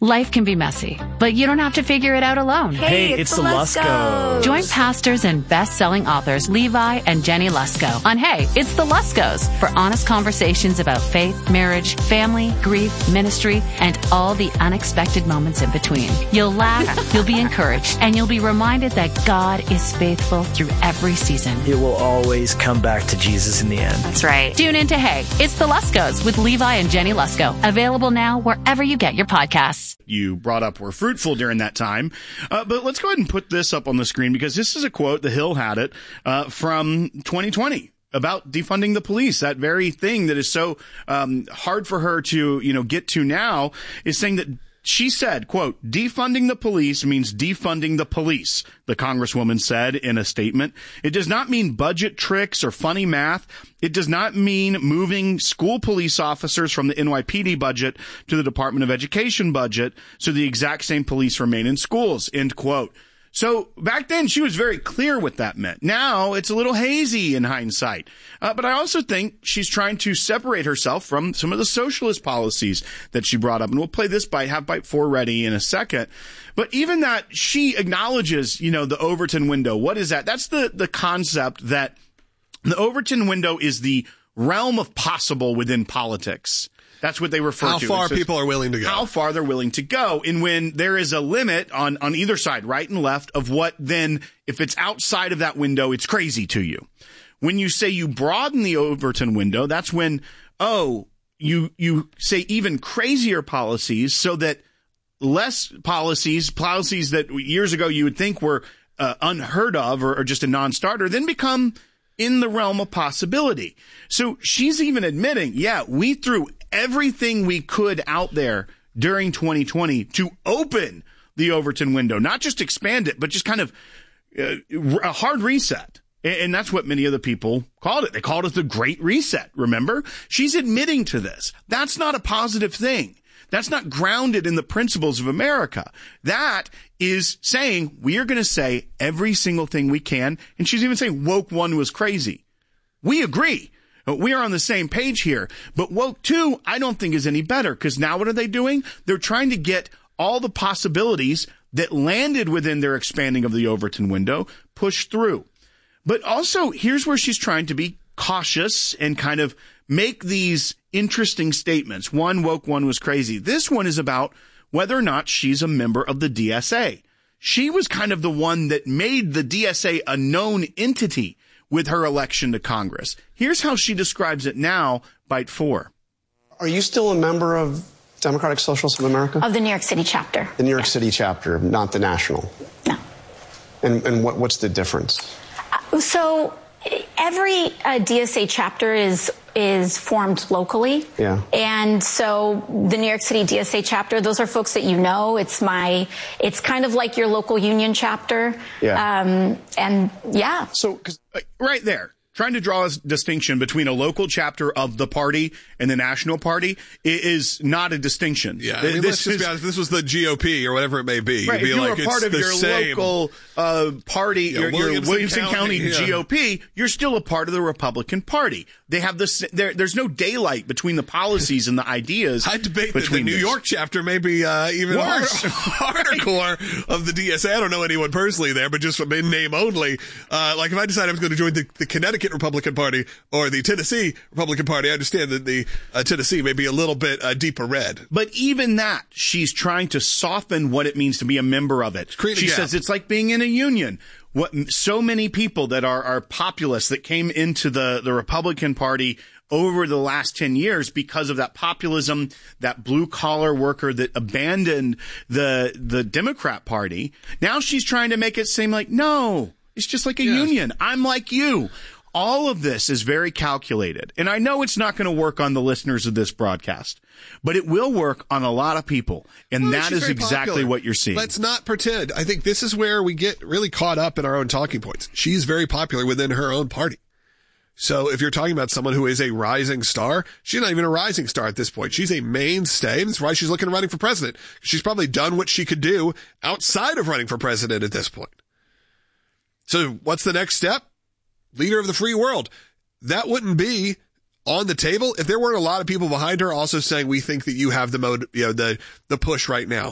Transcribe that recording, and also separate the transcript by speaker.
Speaker 1: Life can be messy, but you don't have to figure it out alone.
Speaker 2: Hey, it's the Luskos.
Speaker 1: Join pastors and best-selling authors Levi and Jenny Lusko on Hey, it's the Luskos for honest conversations about faith, marriage, family, grief, ministry, and all the unexpected moments in between. You'll laugh, you'll be encouraged, and you'll be reminded that God is faithful through every season.
Speaker 2: It will always come back to Jesus in the end.
Speaker 1: That's right. Tune in to Hey, it's the Luskos with Levi and Jenny Lusko. Available now wherever you get your podcasts.
Speaker 3: You brought up were fruitful during that time. But let's go ahead and put this up on the screen because this is a quote, The Hill had it, from 2020 about defunding the police. That very thing that is so hard for her to, get to now is saying that she said, quote, defunding the police means defunding the police, the Congresswoman said in a statement. It does not mean budget tricks or funny math. It does not mean moving school police officers from the NYPD budget to the Department of Education budget so the exact same police remain in schools, end quote. So back then, she was very clear what that meant. Now it's a little hazy in hindsight. But I also think she's trying to separate herself from some of the socialist policies that she brought up. And we'll play this have bite 4 ready in a second. But even that she acknowledges, the Overton window. What is that? That's the concept that the Overton window is the realm of possible within politics. That's what they refer to.
Speaker 4: How far people are willing to go.
Speaker 3: How far they're willing to go. And when there is a limit on either side, right and left, of what then, if it's outside of that window, it's crazy to you. When you say you broaden the Overton window, that's when, you say even crazier policies so that less policies that years ago you would think were unheard of or just a non-starter, then become in the realm of possibility. So she's even admitting, we threw everything we could out there during 2020 to open the Overton window, not just expand it, but just kind of a hard reset. And that's what many of the people called it. They called it the Great Reset. Remember? She's admitting to this. That's not a positive thing. That's not grounded in the principles of America. That is saying we are going to say every single thing we can. And she's even saying woke one was crazy. We agree. We are on the same page here. But woke 2, I don't think is any better because now what are they doing? They're trying to get all the possibilities that landed within their expanding of the Overton window pushed through. But also, here's where she's trying to be cautious and kind of make these interesting statements. One, woke one was crazy. This one is about whether or not she's a member of the DSA. She was kind of the one that made the DSA a known entity with her election to Congress. Here's how she describes it now, bite 4.
Speaker 5: Are you still a member of Democratic Socialists of America?
Speaker 6: Of the New York City chapter.
Speaker 5: The New York City chapter, not the national?
Speaker 6: No.
Speaker 5: And what's the difference?
Speaker 6: So every DSA chapter is formed locally.
Speaker 5: Yeah.
Speaker 6: And so the New York City DSA chapter, those are folks that you know. It's kind of like your local union chapter.
Speaker 5: Yeah.
Speaker 6: And yeah.
Speaker 3: So, 'cause right there, trying to draw a distinction between a local chapter of the party and the national party is not a distinction.
Speaker 4: Yeah, I mean, let's just be honest. This was the GOP or whatever it may be.
Speaker 3: Right,
Speaker 4: You'd be
Speaker 3: if you're a part of your local party, your Williamson County GOP, you're still a part of the Republican Party. They have this. There's no daylight between the policies and the ideas.
Speaker 4: I debate that the New York chapter may be even
Speaker 3: worse,
Speaker 4: hardcore of the DSA. I don't know anyone personally there, but just from in name only. Like if I decided I was going to join the Connecticut Republican Party or the Tennessee Republican Party, I understand that the Tennessee may be a little bit deeper red.
Speaker 3: But even that, she's trying to soften what it means to be a member of it. She says it's like being in a union. What so many people that are populists that came into the Republican Party over the last 10 years because of that populism, that blue collar worker that abandoned the Democrat Party. Now she's trying to make it seem like, no, it's just like a union. I'm like you. All of this is very calculated. And I know it's not going to work on the listeners of this broadcast, but it will work on a lot of people. And that is exactly what you're seeing.
Speaker 4: Let's not pretend. I think this is where we get really caught up in our own talking points. She's very popular within her own party. So if you're talking about someone who is a rising star, she's not even a rising star at this point. She's a mainstay, and that's why she's looking at running for president. She's probably done what she could do outside of running for president at this point. So what's the next step? Leader of the free world. That wouldn't be on the table if there weren't a lot of people behind her also saying, we think that you have the push right now.